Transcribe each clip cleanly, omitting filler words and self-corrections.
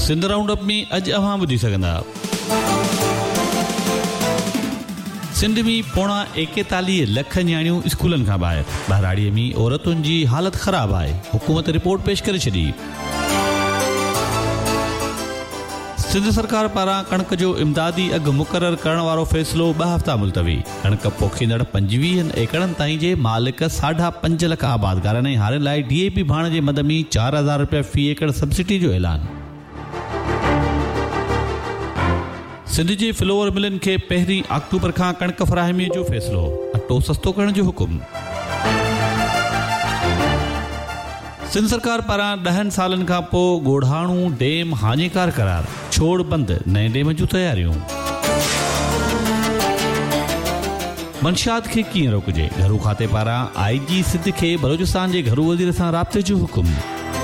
Sindh roundup में अॼु अवां ॿुधी सघंदा। सिंध में पोणा 41 लख न्याणियूं स्कूलनि खां ॿाहिरि। बहराड़ीअ में औरतुनि जी हालत ख़राब आहे। हुकूमत रिपोर्ट पेश करे छॾी। सिंध सरकार पारां कणक जो इमदादी अघु मुक़ररु करण वारो फ़ैसिलो 2 हफ़्ता मुलतवी। कणक पोखींदड़ 25 एकड़नि ताईं जे मालिक 5.5 लख आबादकारनि ऐं हारियुनि लाइ DAP भाण जे मद में 4,000 रुपया फ़ी एकड़ सब्सिडी जो ऐलान। सिंध जे फ्लोर मिलनि खे 1 अक्टूबर खां कणक फ़राहमीअ जो फ़ैसिलो। अटो सस्तो करण जो हुकुम। सिंध सरकार पारां 10 सालनि खां पोइ गोढ़ाणू डैम हाञेकार करार। छोड़ बंदि, नए डैम जूं तयारियूं। मंशियात खे कीअं रोकजे? घरू खाते पारां IG सिंध खे बलोचिस्तान जे घरू वज़ीर सां राब्ते जो हुकुम।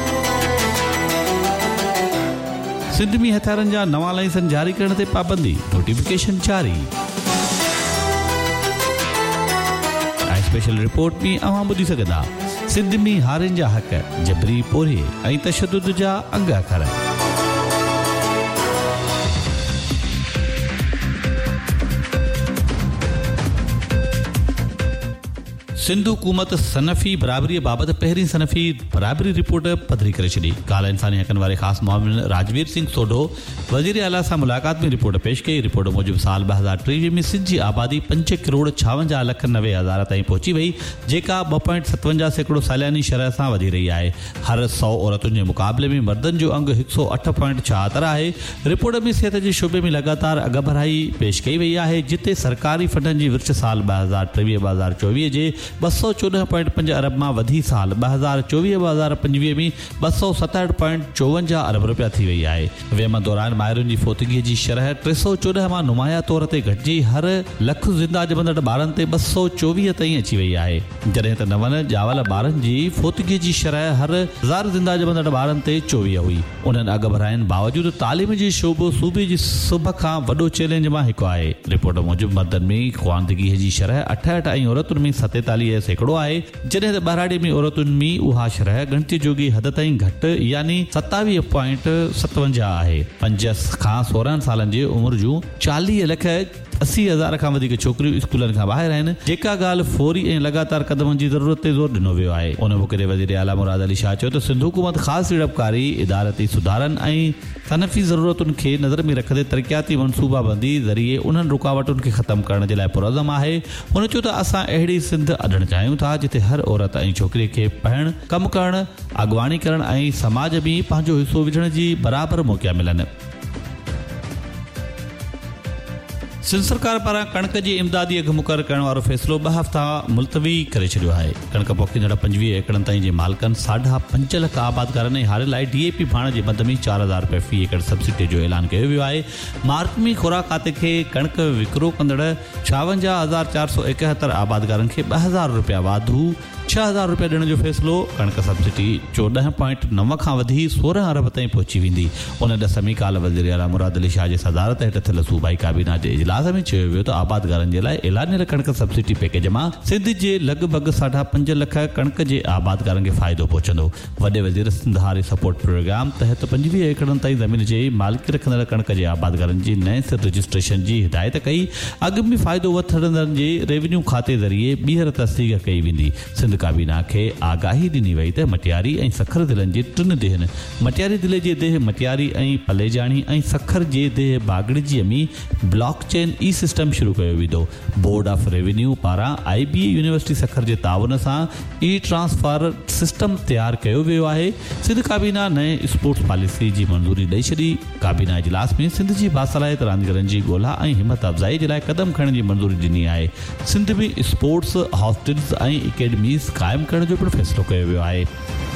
सिंध में हथियारनि जा नवां लाइसेंस जारी करण ते पाबंदी। नोटिफिकेशन जारी। ऐं स्पेशल रिपोर्ट में अवां ॿुधी सघंदा। सिंध में हारियुनि जा हक़, जबरी पोरे ऐं तशद्दुद जा अंग अखर। सिंध हुकूमत सनफ़ी बराबरी बाबति पहिरीं सनफ़ी बराबरी रिपोर्ट पधरी करे छॾी। काला इंसानी हक़नि वारे ख़ासि मामले राजवीर सिंह सोढो वज़ीर आला सां मुलाक़ात में रिपोर्ट पेश कई। रिपोर्ट मूजिबि साल 2023 में सिंध जी आबादी 5,56,90,000 ताईं पहुची वई, जेका 2.57% सालियानी शरह सां वधी रही आहे। हर 100 औरतुनि जे मुक़ाबले में मर्दनि जो अंग 108.76 आहे। रिपोर्ट में सिहत जे शोबे में लगातार अघ भराई पेश कई वई आहे, जिते सरकारी फंडनि जी विर्छ साल 2023-2024 जे 214.5 अरब मां वधी साल 2024-2025 में 267.54 अरब रुपया थी वई आहे। वेम दौरान माहिरुनि जी फोतगी जी शरह 314 मां नुमाया तौर ते घटिजी हर लख ज़िंदा जमंदड़ ॿारनि ते 224 ताईं अची वई आहे, जॾहिं त नवनि ॼावल ॿारनि जी फोतगी जी शरह हर 1000 ज़िंदा जमंदड़ ॿारनि ते 24 हुई। उन्हनि अघ भराइनि बावजूदि तालीम जी शोबो सूबे जी सभ खां वॾो चैलेंज मां हिकु आहे। रिपोर्ट मूजिबि मर्दनि में ख़्वानदगी जी शरह 68 ऐं औरतुनि में 47% आहे, जॾहिं त बहराड़ी में औरतुनि में उहा शरह ॻणती जोगी हद ताईं घटि यानी 27.57 आहे। 5 खां 16 सालनि जे उमिरि जूं 40,80,000 खां वधीक छोकिरियूं स्कूलनि खां ॿाहिरि आहिनि, जेका ॻाल्हि फौरी ऐं लगातार क़दमनि जी ज़रूरत ते ज़ोर ॾिनो वियो आहे। उन मौक़े ते वज़ीर आला मुराद अली शाह चयो त सिंध हुकूमत ख़ासि सीड़पकारी, इदारती सुधारनि ऐं सनफ़ी ज़रूरतुनि खे नज़र में रखंदे तरक़ियाती मनसूबाबंदी ज़रिए उन्हनि रुकावटुनि खे ख़तमु करण जे लाइ पुरज़म आहे। हुन चयो त असां अहिड़ी सिंध अॾणु चाहियूं था जिथे हर औरत ऐं छोकिरीअ खे पढ़णु, कमु करणु, अॻवानी करणु ऐं समाज में पंहिंजो हिसो विझण जी बराबरि मौक़ा मिलनि। सिंध सरकार पारां कणक जे इमदादी अघु मुक़ररु करण वारो फ़ैसिलो 2 हफ़्ता मुलतवी करे छॾियो आहे। कणक पोखींदड़ 25 एकड़नि ताईं जे मालिकनि 5.5 लख आबादकारनि ऐं हारियुनि लाइ DAP भाण जे मद में 4,000 रुपया फ़ी एकड़ सब्सिडी जो ऐलान कयो वियो आहे। मार्कमी खुराक खाते खे कणक विकिरो कंदड़ 56,471 आबादकारनि खे 2,000 रुपया वाधू 6,000 रुपया ॾियण जो फ़ैसिलो। कणक सब्सिडी 14.9 खां वधी 16 अरब ताईं पहुची वेंदी। उन ॾसमी काल वज़ीर आला मुराद अली शाह जे सदारत हेठि थियल सूबाई काबीना जे इजलास में चयो वियो त आबादकारनि जे लाइ ऐलानियल कणक सब्सिडी पैकेज मां सिंध जे लॻभॻि 5.5 लख कणक जे आबादकारनि खे फ़ाइदो पहुचंदो। वॾे वज़ीर सिंधारी सपोर्ट प्रोग्राम तहत 25 एकड़नि ताईं ज़मीन जे मालिकी रखंदड़ कणक जे आबादकारनि जी नए सिर रजिस्ट्रेशन जी हिदायत कई। अॻु में फ़ाइदो वठंदड़नि जे रेवेन्यू खाते ज़रिए ॿीहर तस्दीक़ कई वेंदी। सिंध काबीना खे आगाही ॾिनी वई त मटियारी ऐं सखर ज़िलनि जे 3 देहनि, मटियारी ज़िले जे देह मटियारी ऐं पलेजाणी ऐं सखर जे देह बागड़ीअ में ब्लॉकचेन सिस्टम शुरू कयो वेंदो। बोर्ड ऑफ रेवेन्यू पारां IBA यूनिवर्सिटी सखर जे ताउन सां ट्रांसफर सिस्टम तैयारु कयो वियो आहे। सिंध काबीना नए स्पोर्ट्स पॉलिसी जी मंज़ूरी ॾेई छॾी। काबीना इजलास में सिंध जी बासलाहियत रांदीगरनि जी ॻोल्हा ऐं हिमत अफ़ज़ाई जे लाइ क़दम खणण जी मंज़ूरी ॾिनी आहे। सिंध में स्पोर्ट्स हॉस्टल्स ऐं एकेडमीज़ क़ाइमु करण जो पिणु फ़ैसिलो कयो वियो आहे।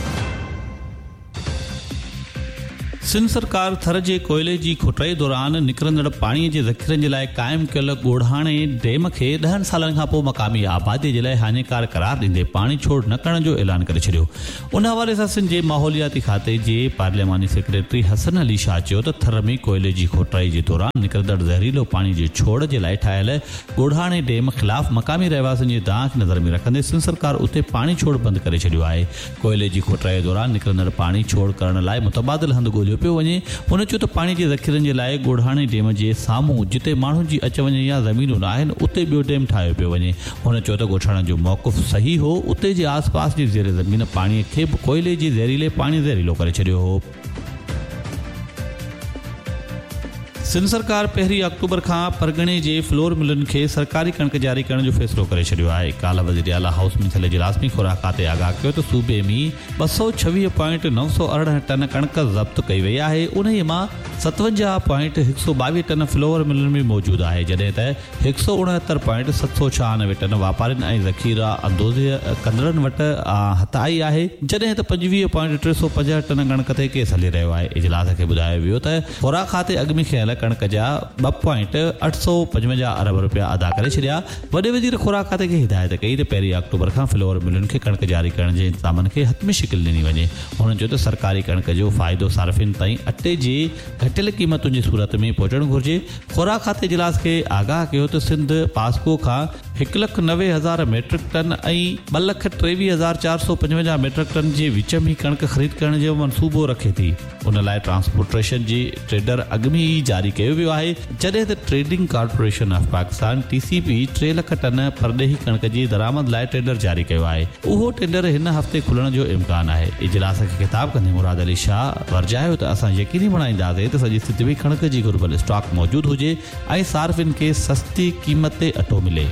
सिंध सरकार थर जे कोयले जी खुटाई दौरान निकिरंदड़ पाणीअ जे ज़ख़ीरनि जे लाइ क़ाइमु कयल ॻोढ़ाणे डैम खे 10 सालनि खां पोइ मक़ामी आबादीअ जे लाइ हाञेकार करार ॾींदे पाणी छोड़ न करण जो ऐलान करे छॾियो। उन हवाले सां सिंध जे माहौलियाती खाते जे पार्लियामानी सेक्रेटरी हसन अली शाह चयो त थर में कोयले जी खुटाई जे दौरान निकिरंदड़ ज़हरीलो पाणी जे छोड़ जे लाइ ठाहियल ॻोढ़ाणे डैम ख़िलाफ़ मक़ामी रहवासियुनि जी दांह नज़र में रखंदे सिंध सरकार उते पाणी छोड़ बंदि करे छॾियो आहे। कोयले जी खुटाई दौरान निकिरंदड़ पाणी छोड़ करण लाइ मुतबादिल हंधि ॻोल्हियो ॻोल्हियो पियो वञे। हुन चयो त पाणी जे ज़ख़ीरनि जे लाइ ॻोढ़ाणी डेम जे साम्हूं जिते माण्हुनि जी अच वञ या ज़मीनूं न आहिनि उते ॿियो डेम ठाहियो पियो वञे। हुन चयो त ॻोठाणनि जो मौक़िफ़ सही हो। उते जे आसपास जी ज़ेर ज़मीन पाणीअ खे बि कोयले जी ज़हरीले पाणी ज़हरीलो करे छॾियो हो। सिंध सरकार 1 अक्टूबर खां परगणे जे फ्लोर मिलनि खे सरकारी कणक जारी करण जो फ़ैसिलो करे छॾियो आहे। काल्ह वज़ीर आला हाउस में थियल इजलास में ख़ुराक खाते आगाह कयो त सूबे में 226.918 टन कणक ज़ब्त कई वई आहे। उन मां 57.122 टन फ्लोर मिलनि में मौजूदु आहे, जॾहिं त 169.796 टन वापारियुनि ऐं ज़ख़ीरा अंदोज़े कंदड़नि वटि हथ आई आहे, जॾहिं त 25.350 टन कणक ते केस हली रहियो आहे। इजलास खे ॿुधायो वियो त ख़ुराक खाते अॻु में खयल कणक जा 2.855 अरब रुपया अदा करे छॾिया। वॾे वज़ीर ख़ुराक खाते खे हिदायत कई त 1 अक्टूबर खां फ्लोर मिलुनि खे कणक जारी करण जे इंतज़ामनि खे हतमी शिकिल ॾिनी वञे। हुननि चयो त सरकारी कणक जो फ़ाइदो सार्फ़िन ताईं अटे जे घटियल क़ीमतुनि जी सूरत में पहुचणु घुरिजे। ख़ुराक खाते इजलास खे आगाह कयो त सिंध पास्को खां 1,90,000 मैट्रिक टन ऐं 2,23,455 मैट्रिक टन जे विच में कणक ख़रीद करण जो मनसूबो रखे थी। उन लाइ ट्रांसपोर्टेशन जी टेंडर अॻु में ई जारी कयो वियो आहे, जॾहिं त trading corporation of Pakistan TCP 3 lakh ton परॾेही कणक जी दरामद लाइ टेंडर जारी कयो आहे। उहो टेंडर हिन हफ़्ते खुलण जो इम्कान आहे। इजलास खे ख़िताब कंदे मुराद अली शाह वर्जायो त असां यकीनी बणाईंदासीं त सॼी स्थिति में कणक जी घुर्बल स्टॉक मौजूदु हुजे ऐं सार्फ़िन खे सस्ती क़ीमत ते अटो मिले।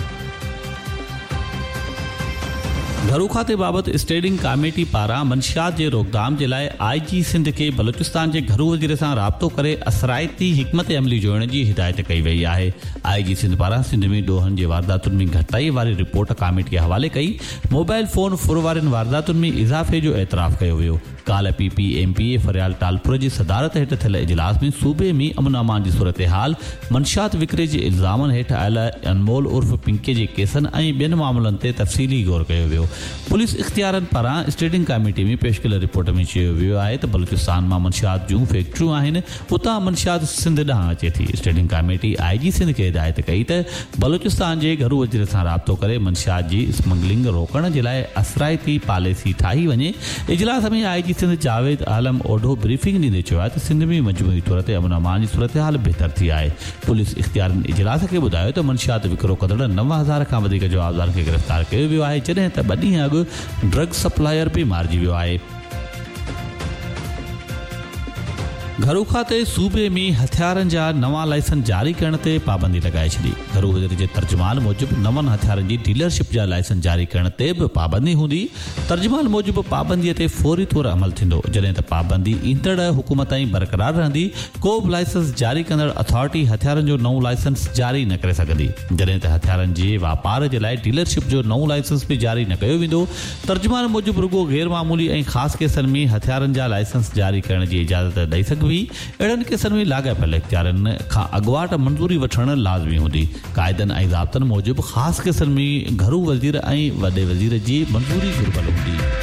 घरू खाते बाबति स्टेडिंग कमेटी पारां मंशियात जे रोकथाम जे लाइ IG सिंध खे बलूचिस्तान जे घरू वज़ीर सां राब्तो करे असराइती हिकमत अमली जोड़ण जी हिदायत कई वई आहे। IG सिंध पारां सिंध में ॾोहनि जे वारदातुनि में घटाई वारी रिपोर्ट कमेटीअ हवाले कई। मोबाइल फ़ोन फुर वारनि वारदातुनि में इज़ाफ़े जो एतिराफ़ कयो वियो। काल्ह PPMPA फरियाल टालपुर जी सदारत हेठि थियल इजलास में सूबे में अमन अमान जी सूरत हाल, मंशियात विकिरे जे इल्ज़ामनि हेठि आयल अनमोल उर्फ़ पिंके जे केसनि ऐं ॿियनि मामलनि ते तफ़सीली गौर कयो वियो। पुलिस इख़्तियारनि पारां स्टेडिंग कमेटी में पेश कयल रिपोर्ट में चयो वियो आहे त बलूचिस्तान मां मंशियात जूं फैक्ट्रियूं आहिनि, उतां मंशियात सिंध ॾांहुं अचे थी। स्टेडिंग कमेटी IG सिंध खे हिदायत कई त बलूचिस्तान जे घरू वज़ीर सां राब्तो करे मंशियात जी स्मगलिंग रोकण जे लाइ असराइती पॉलिसी ठाही वञे। इजलास में IG सिंध जावेद आलम ओढो ब्रीफिंग ॾींदे चयो आहे त सिंध में मजमूई तौर ते अमन अमान जी सूरत हाल बहितर थी आहे। पुलिस इख़्तियारनि इजलास खे ॿुधायो त मंशियात विकिरो कंदड़ 9,000 खां वधीक जवाबदारनि खे गिरफ़्तार कयो वियो आहे, जॾहिं त 2 ॾींहं अॻु ड्रग सप्लायर बि मारिजी वियो आहे। घरू खाते सूबे में हथियारनि जा नवां लाइसेंस जारी करण ते पाबंदी लॻाए छॾी। घरू वज़ीर जे तर्जुमान मूजिबि नवनि हथियारनि जी डीलरशिप जा लाइसेंस जारी करण ते बि पाबंदी हूंदी। तर्जुमान मूजिबि पाबंदीअ ते फौरी तौरु अमल थींदो, जॾहिं त पाबंदी ईंदड़ हुकूमत ताईं बरक़रार रहंदी। को बि लाइसेंस जारी कंदड़ अथॉरिटी हथियारनि जो नओं लाइसेंस जारी न करे सघंदी, जॾहिं त हथियारनि जे वापार जे लाइ डीलरशिप जो नओं लाइसेंस बि जारी न कयो वेंदो। तर्जुमान मूजिबि रुगो गैर मामूली ऐं ख़ासि केसनि में हथियारनि जा लाइसेंस जारी करण जी इजाज़त ॾेई सघबी। अहिड़नि केसनि में लाॻापियल इख़्तियारनि खां अॻुवाट मंज़ूरी वठण लाज़मी हूंदी। क़ाइदनि ऐं ज़ाब्तनि मूजिबि ख़ासि केसनि में घरू वज़ीर ऐं वॾे वज़ीर जी मंज़ूरी घुर्बल हूंदी।